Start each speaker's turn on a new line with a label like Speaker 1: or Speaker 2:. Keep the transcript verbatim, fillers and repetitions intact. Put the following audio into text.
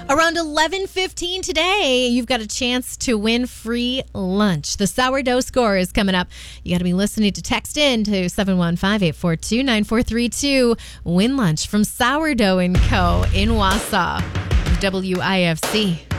Speaker 1: Around eleven fifteen today, you've got a chance to win free lunch. The Sourdough Score is coming up. You got to be listening to text in to seven one five, eight four two, nine four three two. Win lunch from Sourdough and Co. in Wausau. W I F C.